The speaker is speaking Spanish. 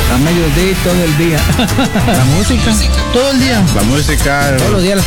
A mediodía todo el día. La música. Todo el día. La música. Todos los días